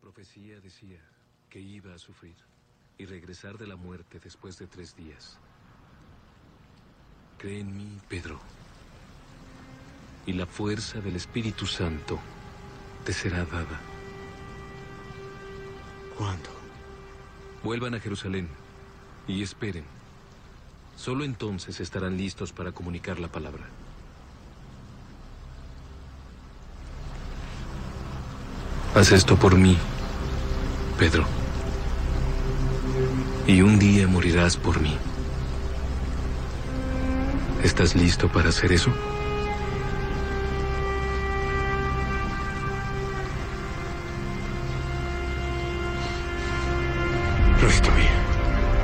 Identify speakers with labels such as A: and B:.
A: profecía decía que iba a sufrir y regresar de la muerte después de 3 días. Cree en mí, Pedro, y la fuerza del Espíritu Santo te será dada.
B: ¿Cuándo?
A: Vuelvan a Jerusalén y esperen. Solo entonces estarán listos para comunicar la palabra. Haz esto por mí, Pedro, y un día morirás por mí. ¿Estás listo para hacer eso?